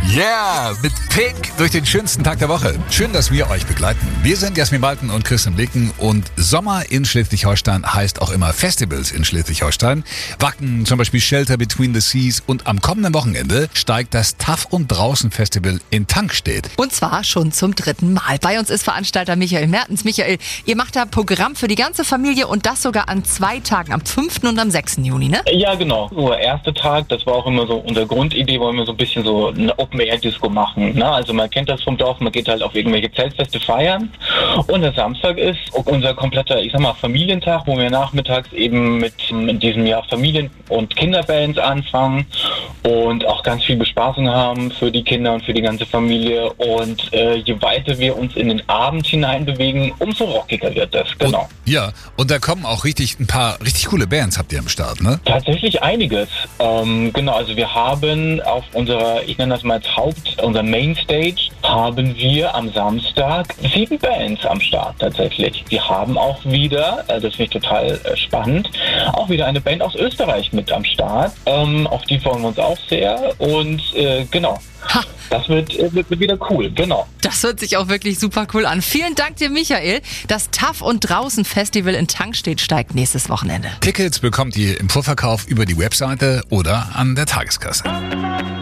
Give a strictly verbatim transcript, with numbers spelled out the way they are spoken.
Yeah, mit Pink durch den schönsten Tag der Woche. Schön, dass wir euch begleiten. Wir sind Jasmin Balten und Christian Blicken und Sommer in Schleswig-Holstein heißt auch immer Festivals in Schleswig-Holstein. Wacken, zum Beispiel Shelter Between the Seas und am kommenden Wochenende steigt das Taff und Draußen Festival in Tankstedt. Und zwar schon zum dritten Mal. Bei uns ist Veranstalter Michael Mertens. Michael, ihr macht da Programm für die ganze Familie und das sogar an zwei Tagen, am fünften und am sechsten Juni, ne? Ja, genau. So, der erste Tag, das war auch immer so unsere Grundidee, wollen wir so ein bisschen so eine Open-Air-Disco machen. Ne? Also man kennt das vom Dorf, man geht halt auf irgendwelche Zeltfeste feiern. Und der Samstag ist unser kompletter, ich sag mal, Familientag, wo wir nachmittags eben mit in diesem Jahr Familien- und Kinderbands anfangen und auch ganz viel Bespaßung haben für die Kinder und für die ganze Familie. Und äh, je weiter wir uns in den Abend hineinbewegen, umso rockiger wird das, genau. Und, ja, und da kommen auch richtig ein paar richtig coole Bands, habt ihr am Start, ne? Tatsächlich einiges. Ähm, genau, also wir haben auf unserer, ich nenne das mal als Haupt, unser Mainstage, haben wir am Samstag sieben Bands am Start tatsächlich. Wir haben auch wieder, äh, das finde ich total äh, spannend, auch wieder eine Band aus Österreich mit am Start. Ähm, auf die freuen wir uns auch sehr und äh, genau. Ha. Das wird, wird, wird wieder cool, genau. Das hört sich auch wirklich super cool an. Vielen Dank dir, Michael. Das Taff und Draußen Festival in Tankstedt steigt nächstes Wochenende. Tickets bekommt ihr im Vorverkauf über die Webseite oder an der Tageskasse.